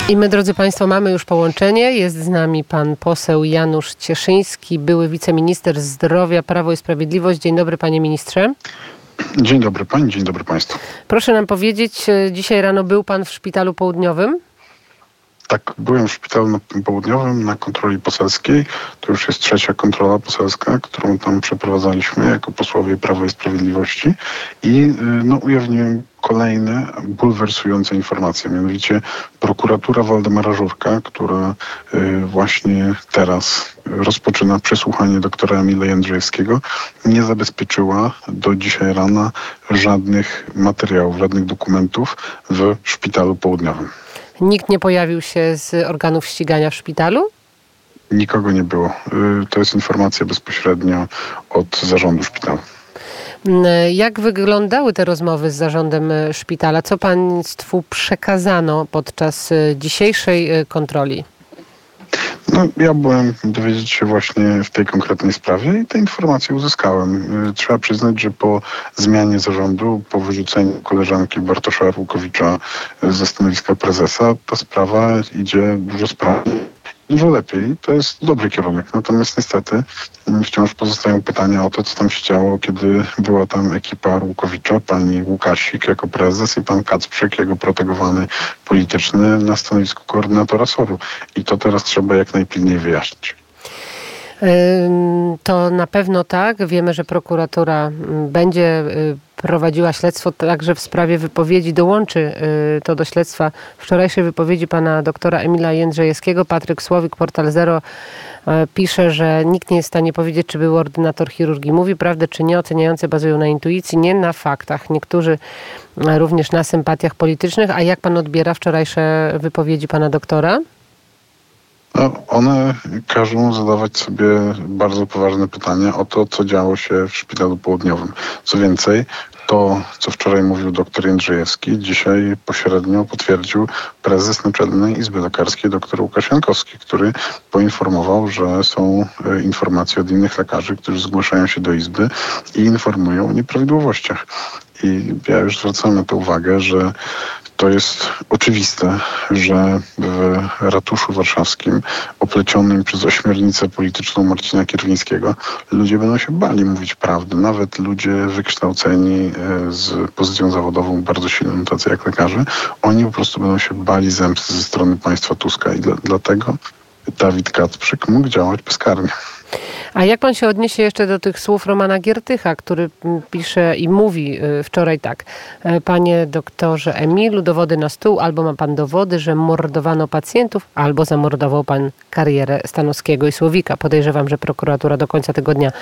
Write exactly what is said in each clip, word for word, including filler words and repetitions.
I my, drodzy Państwo, mamy już połączenie. Jest z nami pan poseł Janusz Cieszyński, były wiceminister zdrowia, Prawo i Sprawiedliwość. Dzień dobry, panie ministrze. Dzień dobry pani, dzień dobry państwu. Proszę nam powiedzieć, dzisiaj rano był pan w szpitalu południowym? Tak, byłem w szpitalu południowym na kontroli poselskiej. To już jest trzecia kontrola poselska, którą tam przeprowadzaliśmy jako posłowie Prawa i Sprawiedliwości. I no, ujawniłem kolejne bulwersujące informacje. Mianowicie prokuratura Waldemara Żurka, która y, właśnie teraz rozpoczyna przesłuchanie doktora Emila Jędrzejewskiego, nie zabezpieczyła do dzisiaj rana żadnych materiałów, żadnych dokumentów w szpitalu południowym. Nikt nie pojawił się z organów ścigania w szpitalu? Nikogo nie było. To jest informacja bezpośrednio od zarządu szpitala. Jak wyglądały te rozmowy z zarządem szpitala? Co państwu przekazano podczas dzisiejszej kontroli? No, ja byłem dowiedzieć się właśnie w tej konkretnej sprawie i te informacje uzyskałem. Trzeba przyznać, że po zmianie zarządu, po wyrzuceniu koleżanki Bartosza Arłukowicza ze stanowiska prezesa, ta sprawa idzie dużo sprawniej. Dużo lepiej. To jest dobry kierunek. Natomiast niestety wciąż pozostają pytania o to, co tam się działo, kiedy była tam ekipa Arłukowicza, pani Łukasik jako prezes i pan Kacprzyk jako protegowany polityczny na stanowisku koordynatora soru. I to teraz trzeba jak najpilniej wyjaśnić. To na pewno tak. Wiemy, że prokuratura będzie prowadziła śledztwo także w sprawie wypowiedzi, dołączy to do śledztwa wczorajszej wypowiedzi pana doktora Emila Jędrzejewskiego. Patryk Słowik, Portal Zero, pisze, że nikt nie jest w stanie powiedzieć, czy był ordynator chirurgii. Mówi prawdę, czy nie. Oceniający bazują na intuicji, nie na faktach. Niektórzy również na sympatiach politycznych. A jak pan odbiera wczorajsze wypowiedzi pana doktora? No, one każą zadawać sobie bardzo poważne pytania o to, co działo się w szpitalu południowym. Co więcej, to, co wczoraj mówił dr Jędrzejewski, dzisiaj pośrednio potwierdził prezes Naczelnej Izby Lekarskiej dr Łukasz Jankowski, który poinformował, że są informacje od innych lekarzy, którzy zgłaszają się do Izby i informują o nieprawidłowościach. I ja już zwracam na to uwagę, że to jest oczywiste, że w ratuszu warszawskim oplecionym przez ośmiornicę polityczną Marcina Kierwińskiego ludzie będą się bali mówić prawdy. Nawet ludzie wykształceni z pozycją zawodową bardzo silną, tacy jak lekarze, oni po prostu będą się bali zemsty ze strony państwa Tuska i dla, dlatego Dawid Kacprzyk mógł działać bezkarnie. A jak pan się odniesie jeszcze do tych słów Romana Giertycha, który pisze i mówi wczoraj tak: panie doktorze Emilu, dowody na stół, albo ma pan dowody, że mordowano pacjentów, albo zamordował pan karierę Stanowskiego i Słowika. Podejrzewam, że prokuratura do końca tygodnia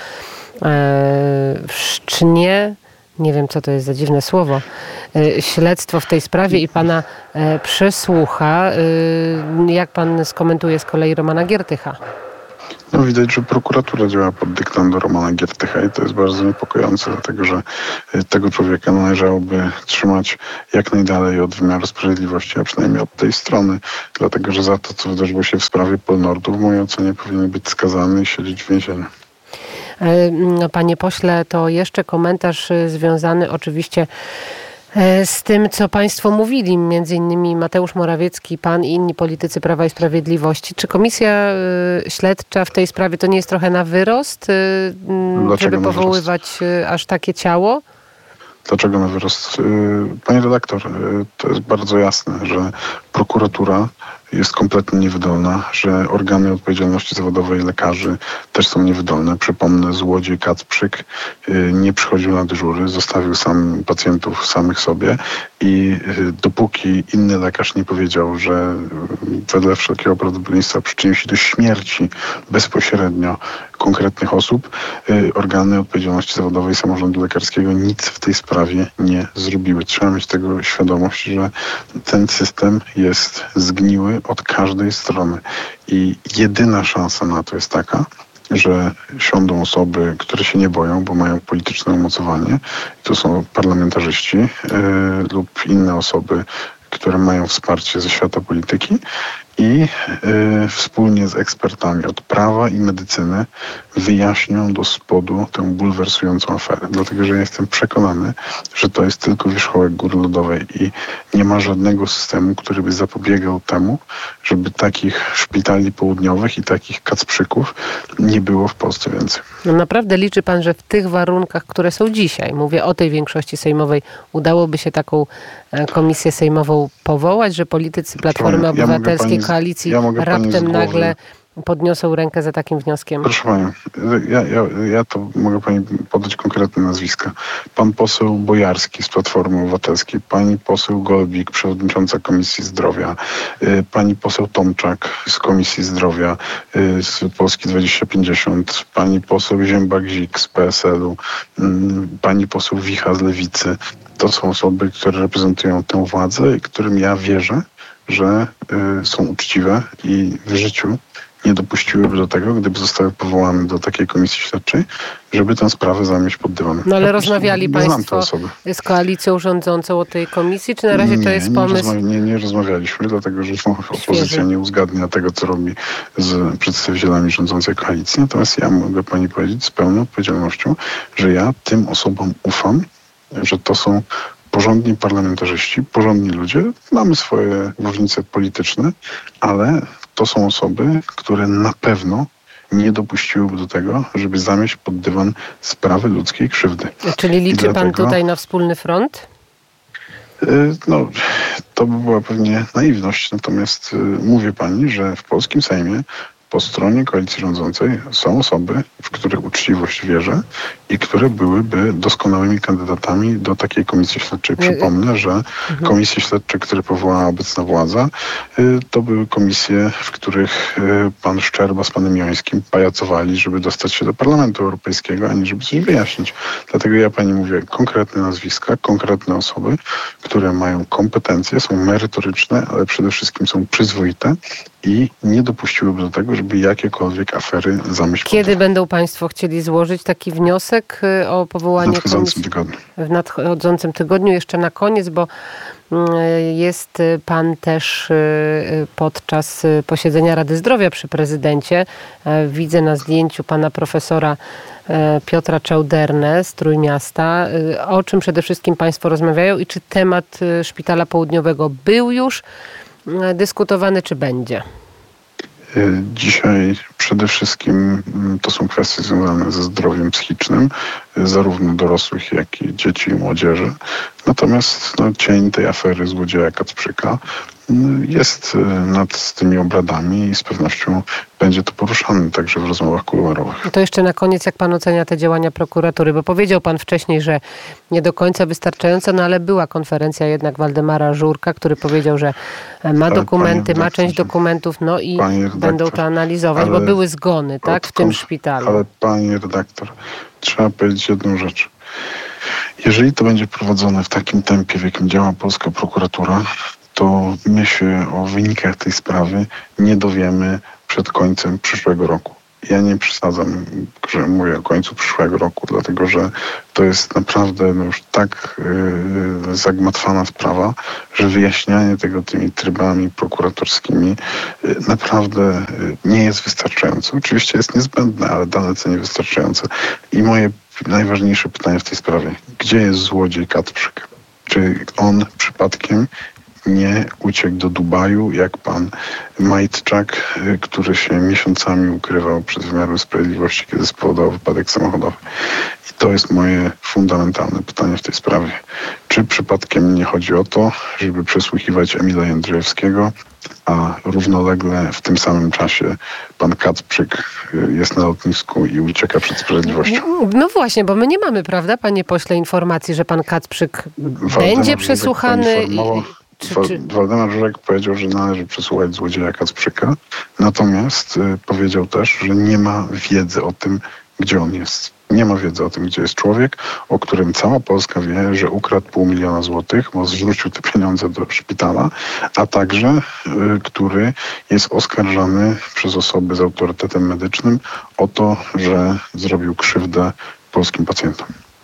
wszcznie, nie wiem co to jest za dziwne słowo, śledztwo w tej sprawie i pana przesłucha. Jak pan skomentuje z kolei Romana Giertycha? No widać, że prokuratura działa pod dyktando Romana Giertycha i to jest bardzo niepokojące, dlatego że tego człowieka należałoby trzymać jak najdalej od wymiaru sprawiedliwości, a przynajmniej od tej strony, dlatego że za to, co wydarzyło się w sprawie Polnordu, w mojej ocenie powinien być skazany i siedzieć w więzieniu. Panie pośle, to jeszcze komentarz związany oczywiście z tym, co państwo mówili, między innymi Mateusz Morawiecki, pan i inni politycy Prawa i Sprawiedliwości. Czy komisja śledcza w tej sprawie to nie jest trochę na wyrost, Dlaczego żeby powoływać wyrost? aż takie ciało? Dlaczego na wyrost? Panie redaktor, to jest bardzo jasne, że prokuratura jest kompletnie niewydolna, że organy odpowiedzialności zawodowej lekarzy też są niewydolne. Przypomnę, złodziej Kacprzyk nie przychodził na dyżury, zostawił sam pacjentów samych sobie i dopóki inny lekarz nie powiedział, że wedle wszelkiego prawdopodobieństwa przyczynił się do śmierci bezpośrednio konkretnych osób, organy odpowiedzialności zawodowej samorządu lekarskiego nic w tej sprawie nie zrobiły. Trzeba mieć tego świadomość, że ten system jest zgniły od każdej strony i jedyna szansa na to jest taka, że siądą osoby, które się nie boją, bo mają polityczne umocowanie. To są parlamentarzyści yy, lub inne osoby, które mają wsparcie ze świata polityki i y, wspólnie z ekspertami od prawa i medycyny wyjaśnią do spodu tę bulwersującą aferę. Dlatego, że jestem przekonany, że to jest tylko wierzchołek góry lodowej i nie ma żadnego systemu, który by zapobiegał temu, żeby takich szpitali południowych i takich kacprzyków nie było w Polsce więcej. No naprawdę liczy pan, że w tych warunkach, które są dzisiaj, mówię o tej większości sejmowej, udałoby się taką komisję sejmową powołać, że politycy Platformy ja Obywatelskiej, pani, Koalicji ja raptem nagle podniosą rękę za takim wnioskiem? Proszę Panią, ja, ja, ja to mogę Pani podać konkretne nazwiska. Pan poseł Bojarski z Platformy Obywatelskiej, pani poseł Golbik, przewodnicząca Komisji Zdrowia, pani poseł Tomczak z Komisji Zdrowia z Polski dwadzieścia pięćdziesiąt, pani poseł Zięba-Gzik z P S L u, pani poseł Wicha z Lewicy. To są osoby, które reprezentują tę władzę i którym ja wierzę, że y, są uczciwe i w życiu nie dopuściłyby do tego, gdyby zostały powołane do takiej komisji śledczej, żeby tę sprawę zamieść pod dywan. No ale ja rozmawiali państwo z koalicją rządzącą o tej komisji, czy na razie nie, to jest nie pomysł? Rozma- nie, nie rozmawialiśmy, dlatego że opozycja Świeży. nie uzgadnia tego, co robi z przedstawicielami rządzącej koalicji. Natomiast ja mogę Pani powiedzieć z pełną odpowiedzialnością, że ja tym osobom ufam, że to są porządni parlamentarzyści, porządni ludzie. Mamy swoje różnice polityczne, ale to są osoby, które na pewno nie dopuściłyby do tego, żeby zamieść pod dywan sprawy ludzkiej krzywdy. Czyli liczy dlatego, pan tutaj na wspólny front? No, to by była pewnie naiwność, natomiast mówię Pani, że w polskim Sejmie po stronie koalicji rządzącej są osoby, w których uczciwość wierzę i które byłyby doskonałymi kandydatami do takiej komisji śledczej. Przypomnę, że komisje śledcze, które powołała obecna władza, to były komisje, w których pan Szczerba z panem Jońskim pajacowali, żeby dostać się do Parlamentu Europejskiego, a nie żeby coś wyjaśnić. Dlatego ja Pani mówię konkretne nazwiska, konkretne osoby, które mają kompetencje, są merytoryczne, ale przede wszystkim są przyzwoite i nie dopuściłyby do tego, żeby jakiekolwiek afery zamieść. Kiedy będą państwo chcieli złożyć taki wniosek o powołanie komisji? W nadchodzącym tygodniu. W nadchodzącym tygodniu. Jeszcze na koniec, bo jest pan też podczas posiedzenia Rady Zdrowia przy prezydencie. Widzę na zdjęciu pana profesora Piotra Czełdernę z Trójmiasta. O czym przede wszystkim państwo rozmawiają i czy temat Szpitala Południowego był już dyskutowany, czy będzie? Dzisiaj przede wszystkim to są kwestie związane ze zdrowiem psychicznym, zarówno dorosłych, jak i dzieci i młodzieży. Natomiast no, cień tej afery złodzieja Kacprzyka jest nad tymi obradami i z pewnością będzie to poruszane także w rozmowach kuluarowych. To jeszcze na koniec, jak pan ocenia te działania prokuratury? Bo powiedział pan wcześniej, że nie do końca wystarczająco, no ale była konferencja jednak Waldemara Żurka, który powiedział, że ma dokumenty, ma część dokumentów, no i redaktor, będą to analizować, bo były zgony, tak, w tym szpitalu. Ale pani redaktor, trzeba powiedzieć jedną rzecz. Jeżeli to będzie prowadzone w takim tempie, w jakim działa polska prokuratura, to my się o wynikach tej sprawy nie dowiemy przed końcem przyszłego roku. Ja nie przesadzam, że mówię o końcu przyszłego roku, dlatego że to jest naprawdę no już tak yy, zagmatwana sprawa, że wyjaśnianie tego tymi trybami prokuratorskimi yy, naprawdę yy, nie jest wystarczające. Oczywiście jest niezbędne, ale dalece niewystarczające. I moje najważniejsze pytanie w tej sprawie. Gdzie jest złodziej Kacprzyk? Czy on przypadkiem nie uciekł do Dubaju, jak pan Majtczak, który się miesiącami ukrywał przed wymiarem sprawiedliwości, kiedy spowodował wypadek samochodowy. I to jest moje fundamentalne pytanie w tej sprawie. Czy przypadkiem nie chodzi o to, żeby przesłuchiwać Emila Jędrzejewskiego, a równolegle w tym samym czasie pan Kacprzyk jest na lotnisku i ucieka przed sprawiedliwością? No właśnie, bo my nie mamy, prawda, panie pośle, informacji, że pan Kacprzyk Waldemar będzie przesłuchany. Czy, czy... Waldemar Żurek powiedział, że należy przesłuchać złodzieja Kacprzyka, natomiast y, powiedział też, że nie ma wiedzy o tym, gdzie on jest. Nie ma wiedzy o tym, gdzie jest człowiek, o którym cała Polska wie, że ukradł pół miliona złotych, bo zwrócił te pieniądze do szpitala, a także y, który jest oskarżany przez osoby z autorytetem medycznym o to, że zrobił krzywdę polskim pacjentom.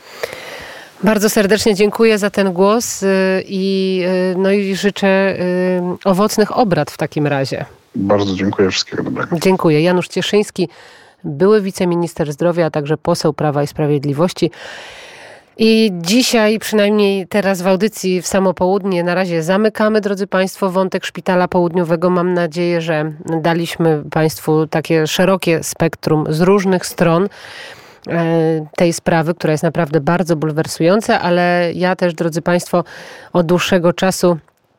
Bardzo serdecznie dziękuję za ten głos i, no i życzę owocnych obrad w takim razie. Bardzo dziękuję. Wszystkiego dobrego. Dziękuję. Janusz Cieszyński, były wiceminister zdrowia, a także poseł Prawa i Sprawiedliwości. I dzisiaj, przynajmniej teraz w audycji w samo południe, na razie zamykamy, drodzy Państwo, wątek Szpitala Południowego. Mam nadzieję, że daliśmy Państwu takie szerokie spektrum z różnych stron tej sprawy, która jest naprawdę bardzo bulwersująca, ale ja też, drodzy Państwo, od dłuższego czasu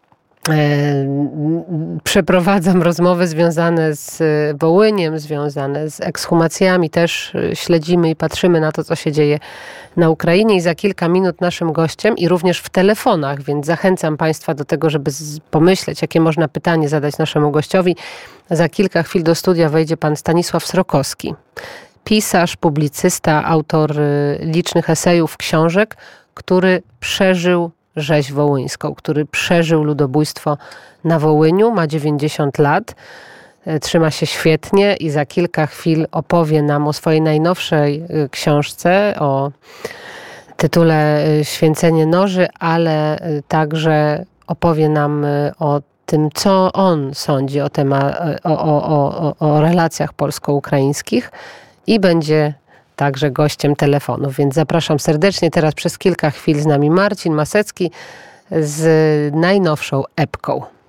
przeprowadzam rozmowy związane z Wołyniem, związane z ekshumacjami. Też śledzimy i patrzymy na to, co się dzieje na Ukrainie i za kilka minut naszym gościem i również w telefonach, więc zachęcam Państwa do tego, żeby pomyśleć, jakie można pytanie zadać naszemu gościowi. Za kilka chwil do studia wejdzie pan Stanisław Srokowski. Pisarz, publicysta, autor licznych esejów, książek, który przeżył rzeź wołyńską, który przeżył ludobójstwo na Wołyniu, ma dziewięćdziesiąt lat, trzyma się świetnie i za kilka chwil opowie nam o swojej najnowszej książce, o tytule Święcenie noży, ale także opowie nam o tym, co on sądzi o, temat, o, o, o, o relacjach polsko-ukraińskich i będzie także gościem telefonów, więc zapraszam serdecznie. Teraz przez kilka chwil z nami Marcin Masecki z najnowszą epką.